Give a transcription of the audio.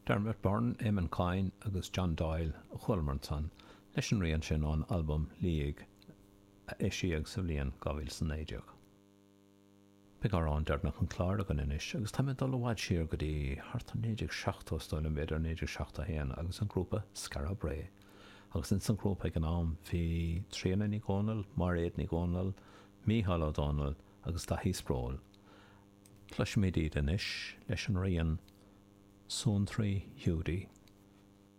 Dermot Byrne, Eamon Kine agus John Doyle a chuilmartán leis an rion sin an albumm Líag éisiag sa bhliain 2009. Begarrán dearnach an clár an inis agus tá dul bhhaid siar go dtí thart an 1970 stáil an beidir 1971 agus an grúpa Scarra Bray. Agus in san grúpa ag an am bhí Tríona Ní Dhomhnaill, Mairead Ní Dhomhnaill, Mícheál O'Donnell agus Daithí Spróil. Cluis mí iad inis leis an rion Son Trí Hiúdaí.